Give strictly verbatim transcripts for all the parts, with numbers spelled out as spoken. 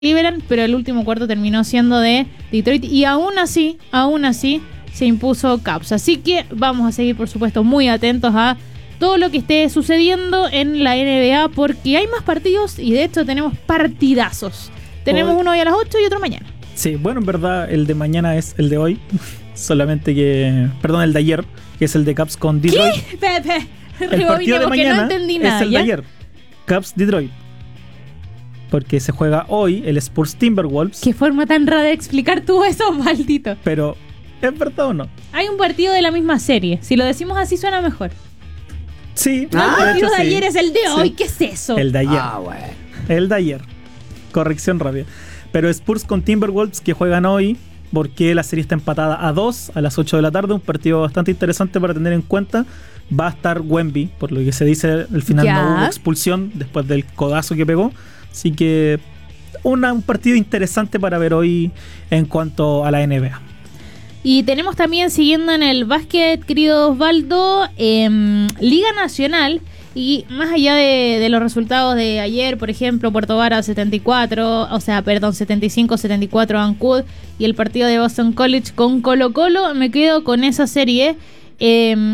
Cleveland, pero el último cuarto terminó siendo de Detroit y aún así, aún así se impuso Cavs. Así que vamos a seguir, por supuesto, muy atentos a todo lo que esté sucediendo en la N B A porque hay más partidos y de hecho tenemos partidazos. Tenemos hoy, uno hoy a las ocho y otro mañana. Sí, bueno, en verdad el de mañana es el de hoy, solamente que, perdón, el de ayer, que es el de Cavs con Detroit. ¿Qué? Pepe, el partido de mañana no entendí nada, es el ¿ya? de ayer, Cavs Detroit. Porque se juega hoy el Spurs Timberwolves. ¿Qué forma tan rara de explicar tú eso, maldito? Pero, ¿es verdad o no? Hay un partido de la misma serie. Si lo decimos así suena mejor. Sí. No, ah, el partido de, de sí. ayer es el de hoy. Sí. ¿Qué es eso? El de ayer. Ah, bueno. El de ayer. Corrección rápida. Pero Spurs con Timberwolves que juegan hoy, porque la serie está empatada a dos a las ocho de la tarde. Un partido bastante interesante para tener en cuenta. Va a estar Wemby, por lo que se dice, al final ya. no hubo expulsión después del codazo que pegó. Así que una, un partido interesante para ver hoy en cuanto a la N B A. Y tenemos también, siguiendo en el básquet, querido Osvaldo, eh, Liga Nacional. Y más allá de, de los resultados de ayer, por ejemplo, Puerto Vara setenta y cuatro, o sea, perdón, setenta y cinco setenta y cuatro Ancud y el partido de Boston College con Colo Colo, me quedo con esa serie eh,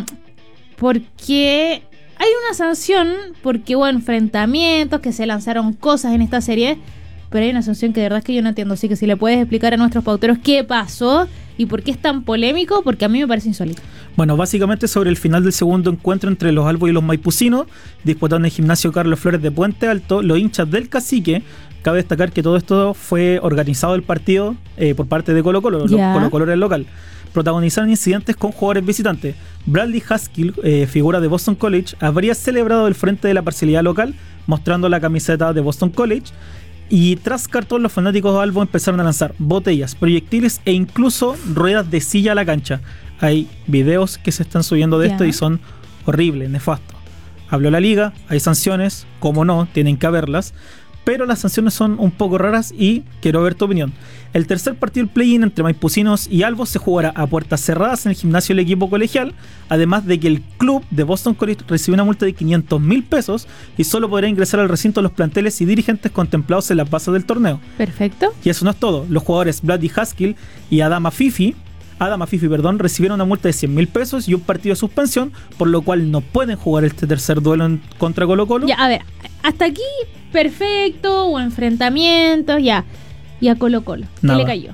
porque hay una sanción, porque hubo enfrentamientos, que se lanzaron cosas en esta serie, pero hay una sanción que de verdad es que yo no entiendo, así que si le puedes explicar a nuestros pauteros qué pasó y por qué es tan polémico, porque a mí me parece insólito. Bueno, básicamente sobre el final del segundo encuentro entre los albos y los maipucinos, disputado en el gimnasio Carlos Flores de Puente Alto, los hinchas del Cacique, cabe destacar que todo esto fue organizado el partido eh, por parte de Colo Colo, yeah. Colo Colo era el local, protagonizaron incidentes con jugadores visitantes. Bradley Haskell, eh, figura de Boston College, habría celebrado el frente de la parcialidad local, mostrando la camiseta de Boston College. Y tras cartón, los fanáticos de Albo empezaron a lanzar botellas, proyectiles e incluso ruedas de silla a la cancha. Hay videos que se están subiendo de yeah. esto y son horribles, nefastos. Habló la liga, hay sanciones, como no, tienen que haberlas, pero las sanciones son un poco raras y quiero ver tu opinión. El tercer partido del play-in entre maipucinos y Albos se jugará a puertas cerradas en el gimnasio del equipo colegial, además de que el club de Boston College recibe una multa de quinientos mil pesos y solo podrá ingresar al recinto los planteles y dirigentes contemplados en las bases del torneo. Perfecto. Y eso no es todo. Los jugadores Bradley Haskell y Adama Fifi Adama Fifi, perdón, recibieron una multa de cien mil pesos y un partido de suspensión, por lo cual no pueden jugar este tercer duelo en, contra Colo Colo. Ya, a ver, hasta aquí perfecto, o enfrentamientos, ya. Y a Colo Colo, ¿qué Nada. le cayó?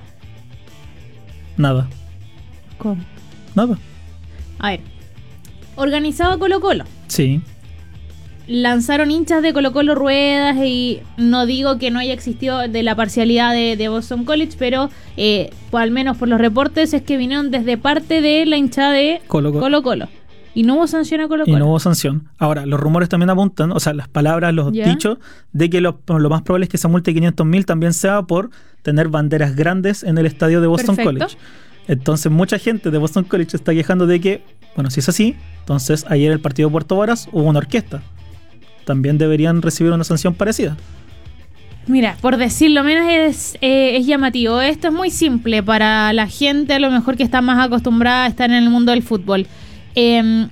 Nada. ¿Cómo? Nada. A ver, organizado Colo Colo. Sí. Lanzaron hinchas de Colo Colo ruedas y no digo que no haya existido de la parcialidad de, de Boston College, pero eh, pues al menos por los reportes es que vinieron desde parte de la hinchada de Colo Colo. Colo Colo. Y no hubo sanción a Colo Colo. Y no hubo sanción. Ahora, los rumores también apuntan, o sea, las palabras, los ¿Ya? dichos, de que lo, lo más probable es que esa multa de quinientos mil también sea por tener banderas grandes en el estadio de Boston Perfecto. College. Entonces, mucha gente de Boston College está quejando de que, bueno, si es así, entonces ayer en el partido de Puerto Varas hubo una orquesta. También deberían recibir una sanción parecida. Mira, por decirlo menos es, eh, es llamativo. Esto es muy simple para la gente a lo mejor que está más acostumbrada a estar en el mundo del fútbol. Eh,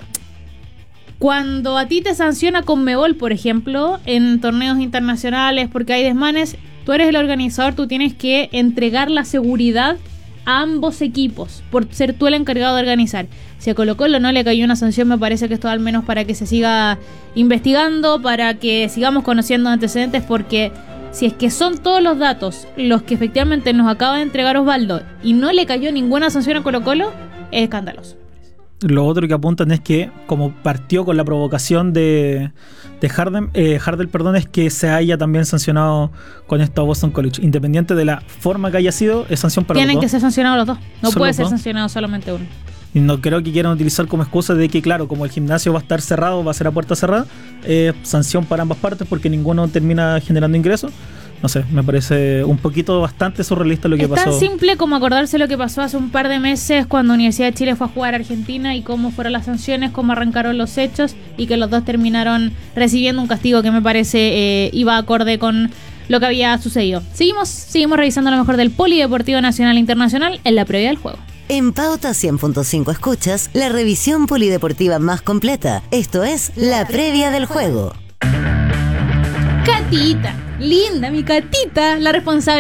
cuando a ti te sanciona Conmebol, por ejemplo, en torneos internacionales porque hay desmanes, tú eres el organizador, tú tienes que entregar la seguridad a ambos equipos por ser tú el encargado de organizar. Si a Colo Colo no le cayó una sanción, me parece que esto al menos para que se siga investigando, para que sigamos conociendo antecedentes, porque si es que son todos los datos los que efectivamente nos acaba de entregar Osvaldo y no le cayó ninguna sanción a Colo Colo, es escandaloso. Lo otro que apuntan es que, como partió con la provocación de, de Harden, eh, Hardel, perdón, es que se haya también sancionado con esto a Boston College. Independiente de la forma que haya sido, es sanción para Tienen los que dos. ser sancionados los dos. No ¿Son puede los ser dos? sancionado solamente uno. Y no creo que quieran utilizar como excusa de que, claro, como el gimnasio va a estar cerrado, va a ser a puerta cerrada, eh, sanción para ambas partes porque ninguno termina generando ingresos. No sé, me parece un poquito bastante surrealista lo que Es pasó. tan simple como acordarse lo que pasó hace un par de meses cuando Universidad de Chile fue a jugar a Argentina y cómo fueron las sanciones, cómo arrancaron los hechos y que los dos terminaron recibiendo un castigo que me parece eh, iba acorde con lo que había sucedido. Seguimos, seguimos revisando lo mejor del Polideportivo Nacional e Internacional en la previa del juego. En Pauta cien punto cinco escuchas la revisión polideportiva más completa. Esto es La Previa del Juego. Catita, Linda, mi catita, la responsable